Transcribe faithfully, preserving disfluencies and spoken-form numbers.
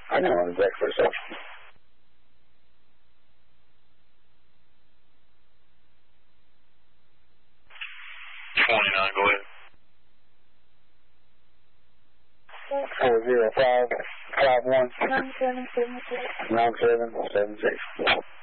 I know on the deck for a second. twenty-nine, go ahead. Four zero five five one nine seven seven six. nine seven seven six.